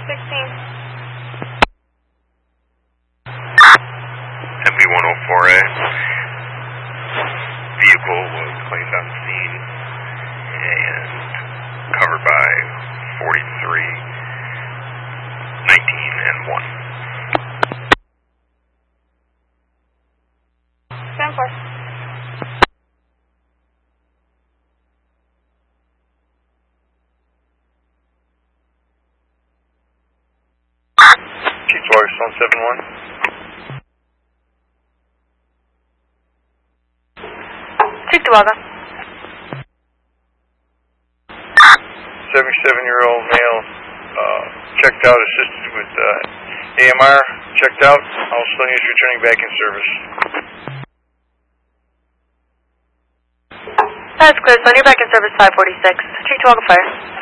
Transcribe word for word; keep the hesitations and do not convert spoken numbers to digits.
sixteen. M B one oh four A. Vehicle was claimed on scene and covered by forty-three, nineteen, and one. ten four. Chief Lawyer, one seven one. Chief Duaga. seventy-seven-year-old male, uh, checked out, assisted with uh, A M R, checked out. Also, he's returning back in service. That's clear, son. You're back in service five forty-six. Chief Duaga Fire.